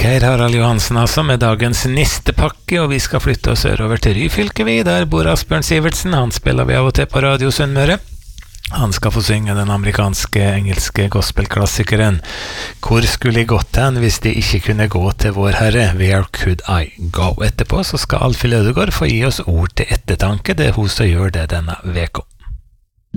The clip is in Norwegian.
Geir Harald Johansen altså med dagens nistepakke, og vi skal flytte oss sørover til Ryfylke vi, der bor Asbjørn Sivertsen, han spiller vi av og til på Radio Sunnmøre. Han skal få synge den amerikanske-engelske gospelklassikeren «Hvor skulle jeg gått hen hvis de ikke kunne gå til vår Herre? Where could I go?» Etterpå så skal Alfhild Ødegaard få gi oss ord til ettertanke, det er hun som gjør det denne veka.